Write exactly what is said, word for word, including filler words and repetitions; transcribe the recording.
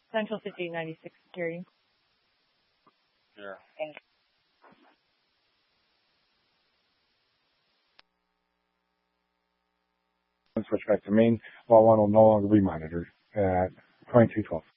Central City ninety-six Security. Sure. Thank you. Switch back to main. Lot one will no longer be monitored at twenty-two twelve.